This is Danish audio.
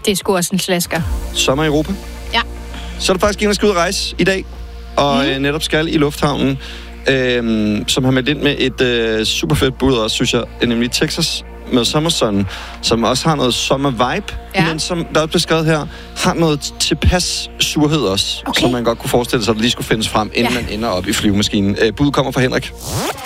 Det er sgu også en slasker. Sommer i Europa. Ja. Så er der faktisk en, der skal ud og rejse i dag, og netop skal i lufthavnen, som har meldt ind med et super fedt bud også, synes jeg, nemlig Texas med Summersun, som også har noget sommer-vibe, men som der er beskrevet her, har noget tilpas surhed også, som man godt kunne forestille sig, at der lige skulle findes frem, inden man ender op i flyvemaskinen. Bud kommer fra Henrik.